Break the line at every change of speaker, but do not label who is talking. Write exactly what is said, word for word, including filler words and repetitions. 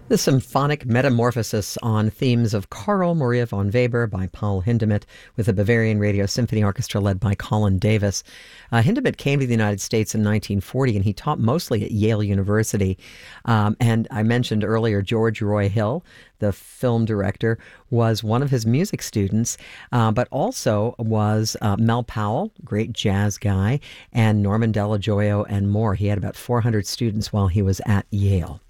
The Symphonic Metamorphosis on themes of Karl Maria von Weber by Paul Hindemith with the Bavarian Radio Symphony Orchestra led by Colin Davis. Uh, Hindemith came to the United States in nineteen forty, and he taught mostly at Yale University. Um, and I mentioned earlier George Roy Hill, the film director, was one of his music students, uh, but also was uh, Mel Powell, great jazz guy, and Norman Della Gioia and more. He had about four hundred students while he was at Yale.